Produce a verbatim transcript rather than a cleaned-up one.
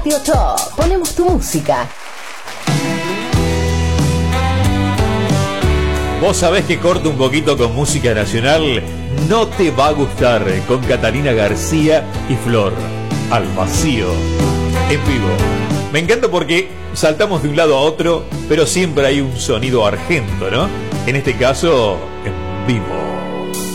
Tío Top, ponemos tu música. Vos sabés que corto un poquito con música nacional. No te va a gustar, con Catalina García y Flor. Al vacío. En vivo. Me encanta porque saltamos de un lado a otro, pero siempre hay un sonido argento, ¿no? En este caso, en vivo.